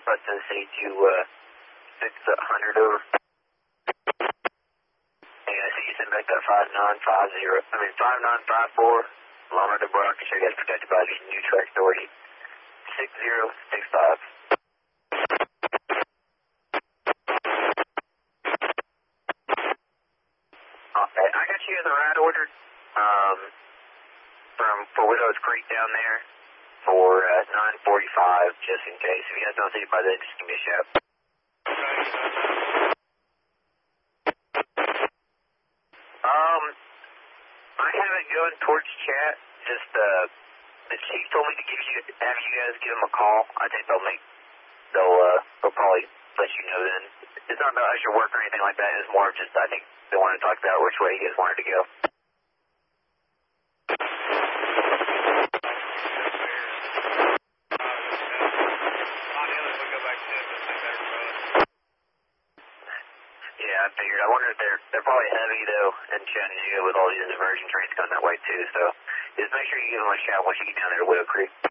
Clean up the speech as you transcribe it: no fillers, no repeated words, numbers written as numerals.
Bus Tennessee to 600 over. Hey, I see you sent back that 5954. Lama to Brock, sure you guys protected by the New Track Authority. 6065. Okay, I got you the ride order for Widow's Creek down there for 9:45, just in case. If you guys don't see it by then, just give me a shout. I have it going towards chat. Just the chief told me to have you guys give him a call. I think they'll probably let you know then. It's not about extra work or anything like that. It's more of just I think they want to talk about which way you guys wanted to go. Yeah, I figured. I wonder if they're probably heavy though in Chattanooga with all these diversion trains coming that way too. So just make sure you give them a shout once you get down there to Widow Creek.